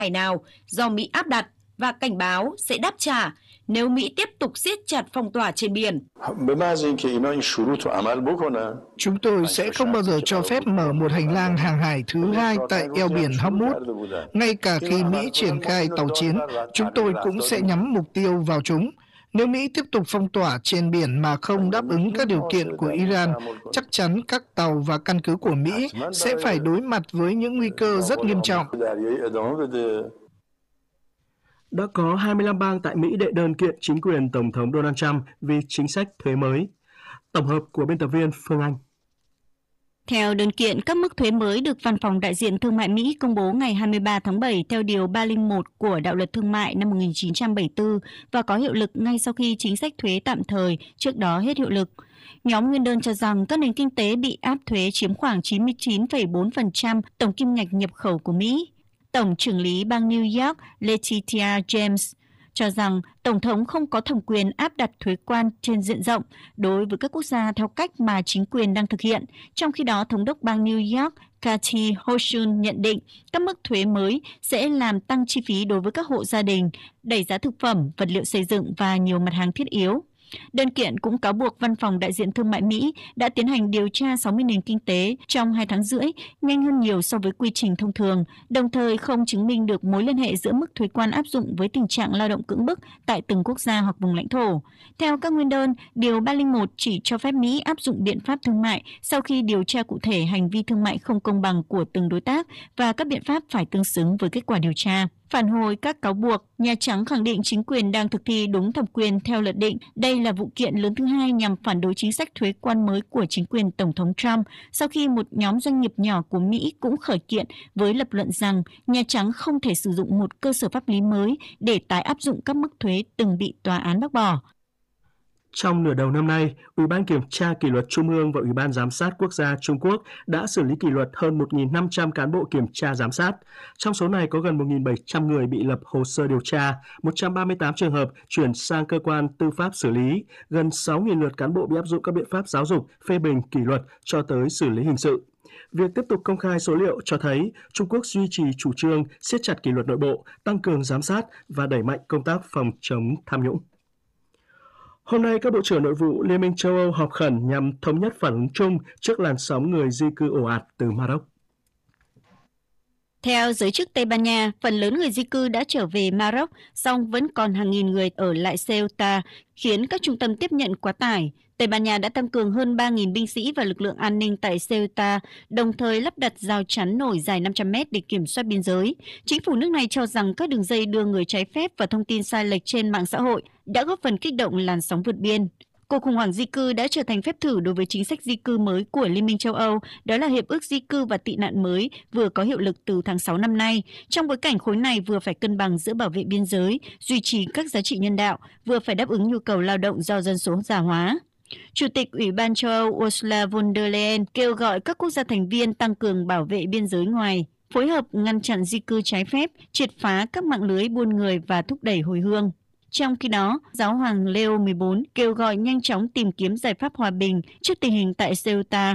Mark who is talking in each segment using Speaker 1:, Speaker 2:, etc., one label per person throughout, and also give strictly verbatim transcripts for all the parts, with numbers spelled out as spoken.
Speaker 1: ngày nào do Mỹ áp đặt và cảnh báo sẽ đáp trả nếu Mỹ tiếp tục siết chặt phong tỏa trên biển.
Speaker 2: Chúng tôi sẽ không bao giờ cho phép mở một hành lang hàng hải thứ hai tại eo biển Hormuz. Ngay cả khi Mỹ triển khai tàu chiến, chúng tôi cũng sẽ nhắm mục tiêu vào chúng. Nếu Mỹ tiếp tục phong tỏa trên biển mà không đáp ứng các điều kiện của Iran, chắc chắn các tàu và căn cứ của Mỹ sẽ phải đối mặt với những nguy cơ rất nghiêm trọng.
Speaker 3: Đã có hai mươi lăm bang tại Mỹ đệ đơn kiện chính quyền Tổng thống Donald Trump vì chính sách thuế mới. Tổng hợp của biên tập viên Phương Anh.
Speaker 4: Theo đơn kiện, các mức thuế mới được Văn phòng Đại diện Thương mại Mỹ công bố ngày hai mươi ba tháng bảy theo Điều ba trăm lẻ một của Đạo luật Thương mại năm một nghìn chín trăm bảy mươi tư và có hiệu lực ngay sau khi chính sách thuế tạm thời trước đó hết hiệu lực. Nhóm nguyên đơn cho rằng các nền kinh tế bị áp thuế chiếm khoảng chín mươi chín phẩy bốn phần trăm tổng kim ngạch nhập khẩu của Mỹ. Tổng trưởng lý bang New York Letitia James cho rằng Tổng thống không có thẩm quyền áp đặt thuế quan trên diện rộng đối với các quốc gia theo cách mà chính quyền đang thực hiện. Trong khi đó, Thống đốc bang New York Kathy Hochul nhận định các mức thuế mới sẽ làm tăng chi phí đối với các hộ gia đình, đẩy giá thực phẩm, vật liệu xây dựng và nhiều mặt hàng thiết yếu. Đơn kiện cũng cáo buộc Văn phòng Đại diện Thương mại Mỹ đã tiến hành điều tra sáu mươi nền kinh tế trong hai tháng rưỡi, nhanh hơn nhiều so với quy trình thông thường, đồng thời không chứng minh được mối liên hệ giữa mức thuế quan áp dụng với tình trạng lao động cưỡng bức tại từng quốc gia hoặc vùng lãnh thổ. Theo các nguyên đơn, Điều ba trăm lẻ một chỉ cho phép Mỹ áp dụng biện pháp thương mại sau khi điều tra cụ thể hành vi thương mại không công bằng của từng đối tác và các biện pháp phải tương xứng với kết quả điều tra. Phản hồi các cáo buộc, Nhà Trắng khẳng định chính quyền đang thực thi đúng thẩm quyền theo luật định. Đây là vụ kiện lớn thứ hai nhằm phản đối chính sách thuế quan mới của chính quyền Tổng thống Trump, sau khi một nhóm doanh nghiệp nhỏ của Mỹ cũng khởi kiện với lập luận rằng Nhà Trắng không thể sử dụng một cơ sở pháp lý mới để tái áp dụng các mức thuế từng bị tòa án bác bỏ.
Speaker 3: Trong nửa đầu năm nay, Ủy ban Kiểm tra Kỷ luật Trung ương và Ủy ban Giám sát Quốc gia Trung Quốc đã xử lý kỷ luật hơn một nghìn năm trăm cán bộ kiểm tra giám sát. Trong số này có gần một nghìn bảy trăm người bị lập hồ sơ điều tra, một trăm ba mươi tám trường hợp chuyển sang cơ quan tư pháp xử lý, gần sáu nghìn lượt cán bộ bị áp dụng các biện pháp giáo dục, phê bình, kỷ luật cho tới xử lý hình sự. Việc tiếp tục công khai số liệu cho thấy Trung Quốc duy trì chủ trương siết chặt kỷ luật nội bộ, tăng cường giám sát và đẩy mạnh công tác phòng chống tham nhũng. Hôm nay, các bộ trưởng nội vụ Liên minh châu Âu họp khẩn nhằm thống nhất phản ứng chung trước làn sóng người di cư ồ ạt từ Maroc.
Speaker 4: Theo giới chức Tây Ban Nha, phần lớn người di cư đã trở về Maroc, song vẫn còn hàng nghìn người ở lại Ceuta, khiến các trung tâm tiếp nhận quá tải. Tây Ban Nha đã tăng cường hơn ba nghìn binh sĩ và lực lượng an ninh tại Ceuta, đồng thời lắp đặt rào chắn nổi dài năm trăm mét để kiểm soát biên giới. Chính phủ nước này cho rằng các đường dây đưa người trái phép và thông tin sai lệch trên mạng xã hội đã góp phần kích động làn sóng vượt biên. Cuộc khủng hoảng di cư đã trở thành phép thử đối với chính sách di cư mới của Liên minh châu Âu, đó là Hiệp ước Di cư và Tị nạn mới vừa có hiệu lực từ tháng sáu năm nay. Trong bối cảnh khối này vừa phải cân bằng giữa bảo vệ biên giới, duy trì các giá trị nhân đạo, vừa phải đáp ứng nhu cầu lao động do dân số già hóa. Chủ tịch Ủy ban châu Âu Ursula von der Leyen kêu gọi các quốc gia thành viên tăng cường bảo vệ biên giới ngoài, phối hợp ngăn chặn di cư trái phép, triệt phá các mạng lưới buôn người và thúc đẩy hồi hương. Trong khi đó, Giáo hoàng Leo mười bốn kêu gọi nhanh chóng tìm kiếm giải pháp hòa bình trước tình hình tại Ceuta.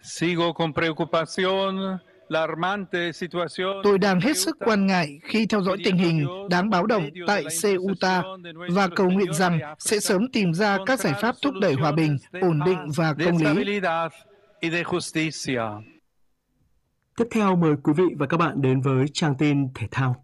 Speaker 2: Tôi đang hết sức quan ngại khi theo dõi tình hình đáng báo động tại Ceuta và cầu nguyện rằng sẽ sớm tìm ra các giải pháp thúc đẩy hòa bình, ổn định và công lý.
Speaker 3: Tiếp theo mời quý vị và các bạn đến với trang tin thể thao.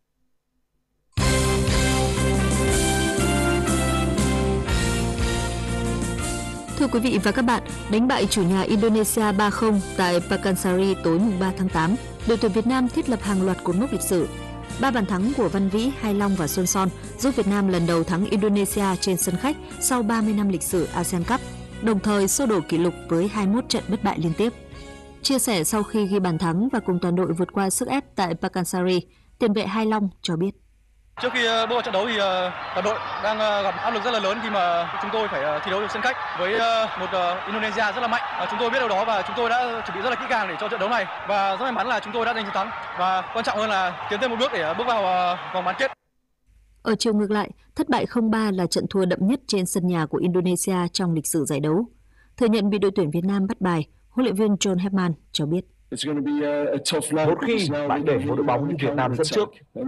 Speaker 5: Thưa quý vị và các bạn, đánh bại chủ nhà Indonesia ba không tại Pakansari tối ba tháng tám, đội tuyển Việt Nam thiết lập hàng loạt cột mốc lịch sử. Ba bàn thắng của Văn Vĩ, Hai Long và Xuân Son giúp Việt Nam lần đầu thắng Indonesia trên sân khách sau ba mươi năm lịch sử a sê an Cup, đồng thời xô đổ kỷ lục với hai mươi mốt trận bất bại liên tiếp. Chia sẻ sau khi ghi bàn thắng và cùng toàn đội vượt qua sức ép tại Pakansari, tiền vệ Hai Long cho biết.
Speaker 6: Trước khi bước vào trận đấu thì toàn đội đang gặp áp lực rất là lớn khi mà chúng tôi phải thi đấu được sân khách với một Indonesia rất là mạnh. Chúng tôi biết điều đó và chúng tôi đã chuẩn bị rất là kỹ càng để cho trận đấu này và rất may mắn là chúng tôi đã giành chiến thắng và quan trọng hơn là tiến thêm một bước để bước vào vòng bán kết.
Speaker 5: Ở chiều ngược lại, thất bại không ba là trận thua đậm nhất trên sân nhà của Indonesia trong lịch sử giải đấu. Thừa nhận bị đội tuyển Việt Nam bắt bài, huấn luyện viên John Hepman cho biết.
Speaker 7: Một khi bạn để một đội bóng như Việt Nam dẫn trước,